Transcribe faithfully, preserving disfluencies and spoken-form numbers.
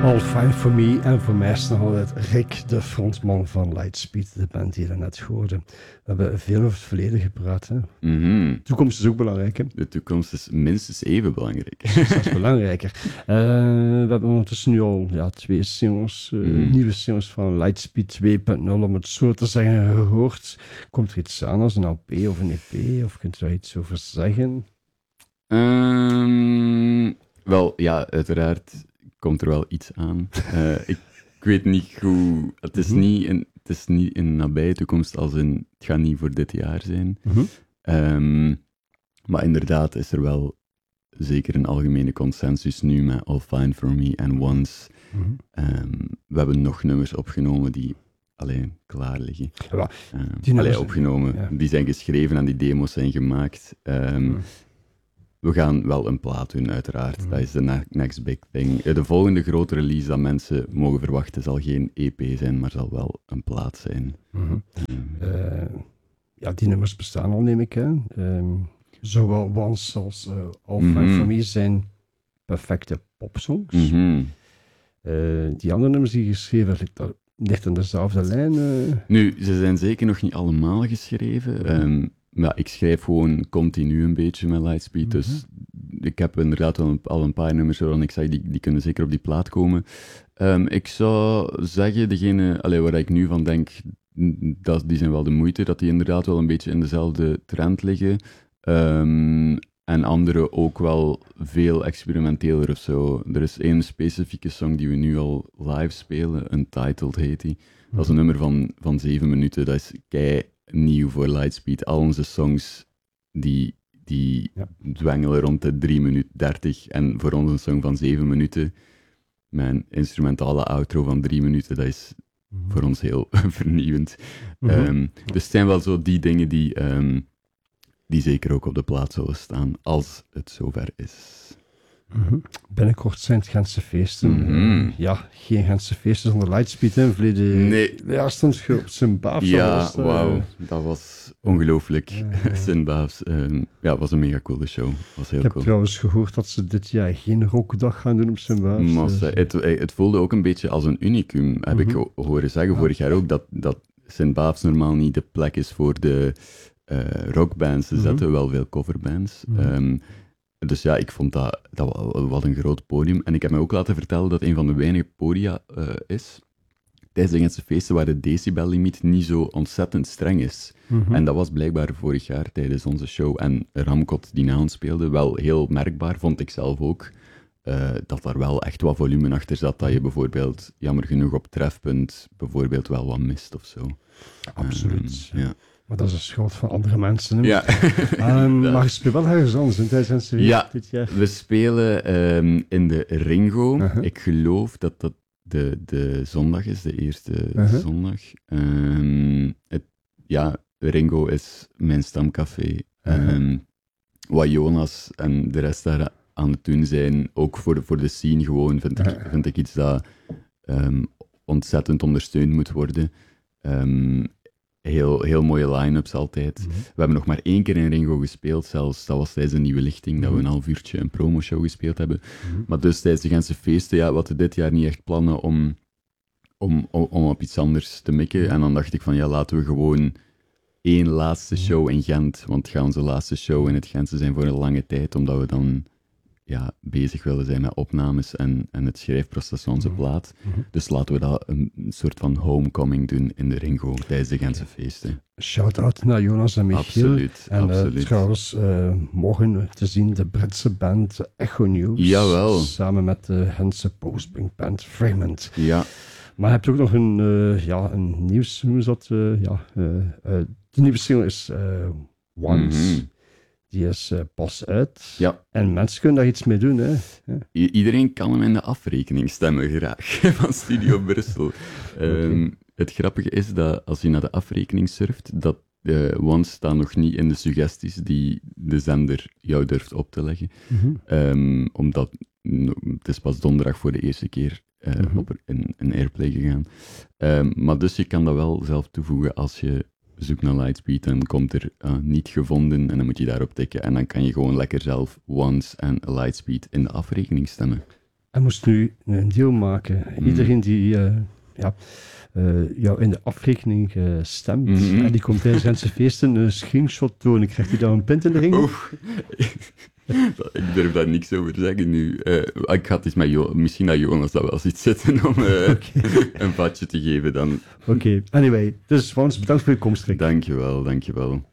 All Fine For Me, en voor mij is nog altijd Rick, de frontman van Lightspeed, de band die je net hoorde. We hebben veel over het verleden gepraat. Hè. Mm-hmm. De toekomst is ook belangrijk. Hè. De toekomst is minstens even belangrijk. Dat is belangrijker. Uh, we hebben ondertussen nu al ja, twee singles, uh, mm. nieuwe singles van Lightspeed twee punt nul, om het zo te zeggen, gehoord. Komt er iets aan als een L P of een E P? Of kunt u daar iets over zeggen? Um, wel, ja, uiteraard komt er wel iets aan. Uh, ik, ik weet niet hoe... Het is, mm-hmm. niet in, het is niet in nabije toekomst, als in... Het gaat niet voor dit jaar zijn. Mm-hmm. Um, maar inderdaad is er wel zeker een algemene consensus nu met All Fine For Me en Once. Mm-hmm. Um, we hebben nog nummers opgenomen die alleen klaar liggen. Ja, um, die allee, opgenomen. Ja. Die zijn geschreven en die demo's zijn gemaakt. Um, mm. We gaan wel een plaat doen, uiteraard. Mm. Dat is de ne- next big thing. De volgende grote release dat mensen mogen verwachten zal geen E P zijn, maar zal wel een plaat zijn. Mm-hmm. Um. Uh, ja, die nummers bestaan al, neem ik aan. Um, zowel Once als uh, All Fine mm-hmm. For Me zijn perfecte popsongs. Mm-hmm. Uh, die andere nummers die geschreven ligt, ligt aan dezelfde lijn. Uh. Nu, ze zijn zeker nog niet allemaal geschreven. Mm-hmm. Um, maar ik schrijf gewoon continu een beetje met Lightspeed. Mm-hmm. Dus ik heb inderdaad wel een, al een paar nummers waarvan ik zeg, die, die kunnen zeker op die plaat komen. Um, ik zou zeggen, degene allee, waar ik nu van denk, dat, die zijn wel de moeite, dat die inderdaad wel een beetje in dezelfde trend liggen. Um, en andere ook wel veel experimenteler of zo. Er is één specifieke song die we nu al live spelen, Untitled heet die. Dat is een nummer van, van zeven minuten, dat is kei nieuw voor Lightspeed. Al onze songs die, die ja. dwengelen rond de drie minuten dertig. En voor ons een song van zeven minuten, met een instrumentale outro van drie minuten, dat is mm-hmm. voor ons heel vernieuwend. Mm-hmm. Um, dus het zijn wel zo die dingen die, um, die zeker ook op de plaat zullen staan, als het zover is. Mm-hmm. Binnenkort zijn het Gentse feesten. Mm-hmm. Uh, ja, geen Gentse feesten zonder Lightspeed. Hè. Verleden nee. jaar stond je op Sint-Baafs. Ja, was, uh, wauw. Dat was ongelooflijk. Uh, Sint-Baafs. Uh, ja, was een mega coole show. Was heel ik heb cool. trouwens gehoord dat ze dit jaar geen rockdag gaan doen op Sint-Baafs. Maar, dus. het, het voelde ook een beetje als een unicum. Heb mm-hmm. ik horen zeggen vorig jaar ook, dat, dat Sint-Baafs normaal niet de plek is voor de uh, rockbands. Ze mm-hmm. zetten wel veel coverbands. Mm-hmm. Um, Dus ja, ik vond dat, dat wat een groot podium. En ik heb me ook laten vertellen dat een van de weinige podia uh, is tijdens de Gentse feesten waar de decibellimiet niet zo ontzettend streng is. Mm-hmm. En dat was blijkbaar vorig jaar tijdens onze show. En Ramkot, die na ons speelde, wel heel merkbaar, vond ik zelf ook, uh, dat daar wel echt wat volume achter zat. Dat je bijvoorbeeld, jammer genoeg, op Trefpunt bijvoorbeeld wel wat mist of zo. Absoluut. Um, ja. Maar dat is een schuld van andere mensen. Hè? Ja. um, maar je speelt wel ergens anders in tijdens de ja, dit jaar. We spelen um, in de Ringo. Uh-huh. Ik geloof dat dat de, de zondag is, de eerste uh-huh. zondag. Um, het, ja, Ringo is mijn stamcafé. Uh-huh. Um, wat Jonas en de rest daar aan het doen zijn, ook voor, voor de scene gewoon, vind ik, uh-huh. vind ik iets dat um, ontzettend ondersteund moet worden. Um, Heel, heel mooie line-ups altijd. Mm-hmm. We hebben nog maar één keer in Ringo gespeeld, zelfs. Dat was tijdens een nieuwe lichting, mm-hmm. dat we een half uurtje een promoshow gespeeld hebben. Mm-hmm. Maar dus tijdens de Gentse feesten, ja, we hadden dit jaar niet echt plannen om, om, om, om op iets anders te mikken. Mm-hmm. En dan dacht ik van, ja, laten we gewoon één laatste show in Gent, want het gaat onze laatste show in het Gentse zijn voor een lange tijd, omdat we dan ja, bezig willen zijn met opnames en, en het schrijfproces van onze mm-hmm. plaat. Mm-hmm. Dus laten we dat een soort van homecoming doen in de Ringo tijdens de Gentse feesten. Shout-out naar Jonas en Michiel. Absoluut, en absoluut. Uh, trouwens, uh, morgen te zien de Britse band Echo News. Jawel. Samen met de Gentse postpunk band Fragment. Ja. Maar je hebt ook nog een, uh, ja, een nieuws, hoe is dat? Uh, ja, uh, uh, de nieuwe single is uh, Once. Mm-hmm. Die is uh, pas uit. Ja. En mensen kunnen daar iets mee doen. Hè? Ja. I- iedereen kan hem in de afrekening stemmen, graag, van Studio Brussel. Um, okay. Het grappige is dat als je naar de afrekening surft, dat uh, Once staat nog niet in de suggesties die de zender jou durft op te leggen. Mm-hmm. Um, omdat no, het is pas donderdag voor de eerste keer uh, mm-hmm. op een, een airplay gegaan. Um, maar dus je kan dat wel zelf toevoegen als je zoek naar Lightspeed, dan komt er uh, niet gevonden en dan moet je daarop tikken en dan kan je gewoon lekker zelf Once en Lightspeed in de afrekening stemmen. Hij moest nu een deal maken. Mm. Iedereen die uh, ja, uh, jou in de afrekening uh, stemt, mm-hmm. en die komt tijdens Gentse feesten een screenshot tonen, krijgt hij dan een pint in de ring? Ik durf daar niks over zeggen nu. Uh, ik ga het eens met jo- misschien naar Jonas dat wel eens iets zetten om uh, okay. een vatje te geven dan. Oké, okay. Anyway, dus Frans, bedankt voor je komst. Dankjewel, dankjewel.